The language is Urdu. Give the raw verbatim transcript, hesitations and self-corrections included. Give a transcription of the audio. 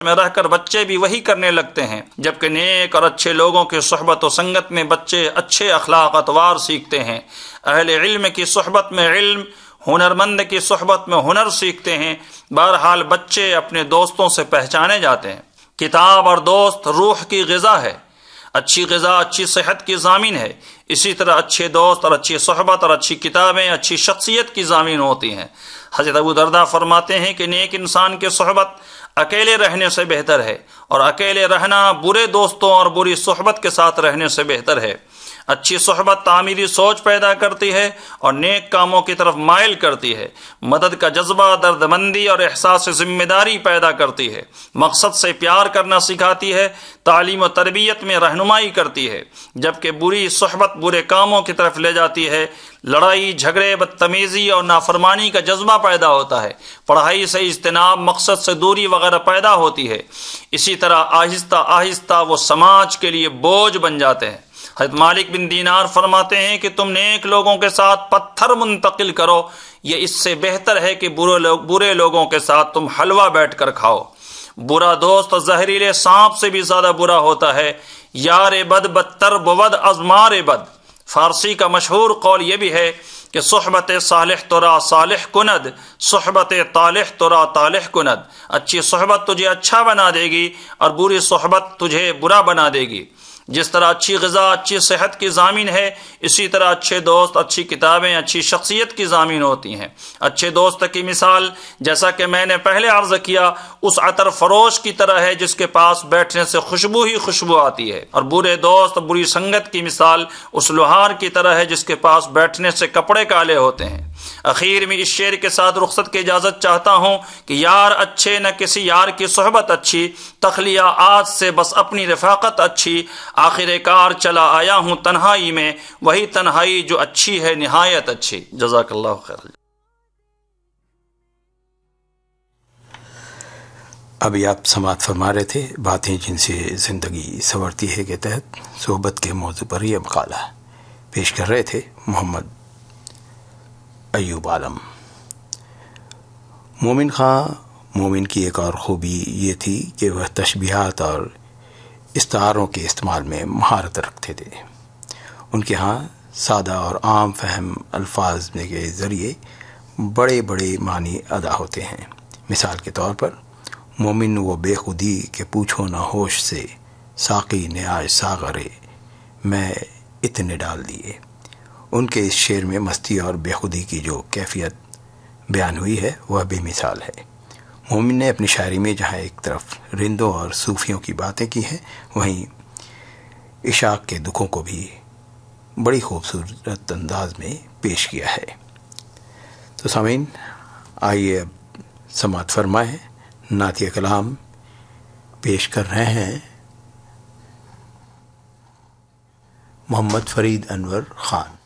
میں رہ کر بچے بھی وہی کرنے لگتے ہیں، جبکہ نیک اور اچھے لوگوں کی صحبت و سنگت میں بچے اچھے اخلاق اتوار سیکھتے ہیں۔ اہل علم کی صحبت میں علم، ہنرمند کی صحبت میں ہنر سیکھتے ہیں۔ بہرحال بچے اپنے دوستوں سے پہچانے جاتے ہیں۔ کتاب اور دوست روح کی غذا ہے۔ اچھی غذا اچھی صحت کی ضامن ہے، اسی طرح اچھے دوست اور اچھی صحبت اور اچھی کتابیں اچھی شخصیت کی ضامن ہوتی ہیں۔ حضرت ابو درداء فرماتے ہیں کہ نیک انسان کی صحبت اکیلے رہنے سے بہتر ہے، اور اکیلے رہنا برے دوستوں اور بری صحبت کے ساتھ رہنے سے بہتر ہے۔ اچھی صحبت تعمیری سوچ پیدا کرتی ہے اور نیک کاموں کی طرف مائل کرتی ہے، مدد کا جذبہ، درد مندی اور احساس ذمہ داری پیدا کرتی ہے، مقصد سے پیار کرنا سکھاتی ہے، تعلیم و تربیت میں رہنمائی کرتی ہے، جبکہ بری صحبت برے کاموں کی طرف لے جاتی ہے، لڑائی جھگڑے بدتمیزی اور نافرمانی کا جذبہ پیدا ہوتا ہے، پڑھائی سے اجتناب، مقصد سے دوری وغیرہ پیدا ہوتی ہے۔ اسی طرح آہستہ آہستہ وہ سماج کے لیے بوجھ بن جاتے ہیں۔ حضرت مالک بن دینار فرماتے ہیں کہ تم نیک لوگوں کے ساتھ پتھر منتقل کرو، یہ اس سے بہتر ہے کہ برے لوگ برے لوگوں کے ساتھ تم حلوہ بیٹھ کر کھاؤ۔ برا دوست زہریلے سانپ سے بھی زیادہ برا ہوتا ہے۔ یار بد بدتر بود از مار بد۔ فارسی کا مشہور قول یہ بھی ہے کہ صحبت صالح ترا صالح کند، صحبت طالح ترا طالح کند۔ اچھی صحبت تجھے اچھا بنا دے گی اور بری صحبت تجھے برا بنا دے گی۔ جس طرح اچھی غذا اچھی صحت کی ضامن ہے، اسی طرح اچھے دوست اچھی کتابیں اچھی شخصیت کی ضامن ہوتی ہیں۔ اچھے دوست کی مثال، جیسا کہ میں نے پہلے عرض کیا، اس عطر فروش کی طرح ہے جس کے پاس بیٹھنے سے خوشبو ہی خوشبو آتی ہے، اور برے دوست بری سنگت کی مثال اس لوہار کی طرح ہے جس کے پاس بیٹھنے سے کپڑے کالے ہوتے ہیں۔ اخیر میں اس شعر کے ساتھ رخصت کی اجازت چاہتا ہوں کہ یار اچھے نہ کسی یار کی صحبت اچھی، تخلیہ آج سے بس اپنی رفاقت اچھی، آخر کار چلا آیا ہوں تنہائی میں، وہی تنہائی جو اچھی ہے نہایت اچھی۔ جزاک اللہ خیر۔ ابھی آپ سماعت فرما رہے تھے باتیں جن سے زندگی سنورتی ہے کے تحت صحبت کے موضوع پر یہ مقالہ پیش کر رہے تھے محمد ایوب عالم۔ مومن خاں مومن کی ایک اور خوبی یہ تھی کہ وہ تشبیہات اور استعاروں کے استعمال میں مہارت رکھتے تھے۔ ان کے ہاں سادہ اور عام فہم الفاظ کے ذریعے بڑے بڑے معنی ادا ہوتے ہیں۔ مثال کے طور پر مومن وہ بے خودی کہ پوچھو نہ ہوش سے، ساقی نے آج ساغرے میں اتنے ڈال دیے۔ ان کے اس شعر میں مستی اور بے خودی کی جو کیفیت بیان ہوئی ہے وہ بے مثال ہے۔ مومن نے اپنی شاعری میں جہاں ایک طرف رندوں اور صوفیوں کی باتیں کی ہیں، وہیں عشاق کے دکھوں کو بھی بڑی خوبصورت انداز میں پیش کیا ہے۔ تو سامعین، آئیے اب سماعت فرمائیں، نعتیہ کلام پیش کر رہے ہیں محمد فرید انور خان۔